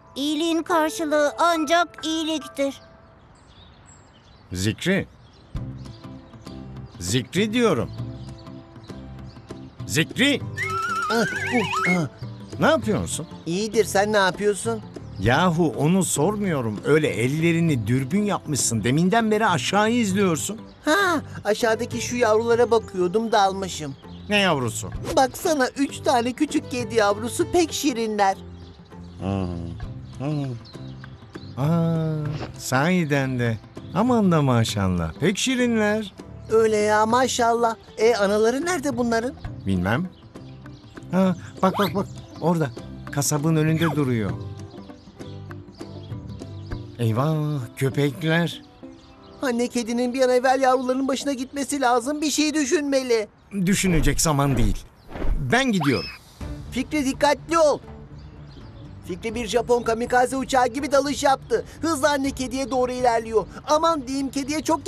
İyiliğin karşılığı ancak iyiliktir. Zikri. Zikri diyorum. Zikri. Ne yapıyorsun? İyidir, sen ne yapıyorsun? Yahu onu sormuyorum. Öyle ellerini dürbün yapmışsın. Deminden beri aşağıyı izliyorsun. Ha, aşağıdaki şu yavrulara bakıyordum, dalmışım. Ne yavrusu? Baksana, 3 tane küçük kedi yavrusu pek şirinler. Sahiden de. Aman da maşallah. Pek şirinler. Öyle ya, maşallah. Anaları nerede bunların? Bilmem. Bak. Orada. Kasabın önünde duruyor. Eyvah, köpekler. Anne kedinin bir an evvel yavruların başına gitmesi lazım. Bir şey düşünmeli. Düşünecek zaman değil. Ben gidiyorum. Fikri, dikkatli ol. Fikri bir Japon kamikaze uçağı gibi dalış yaptı. Hızla anne kediye doğru ilerliyor. Aman diyeyim, kediye çok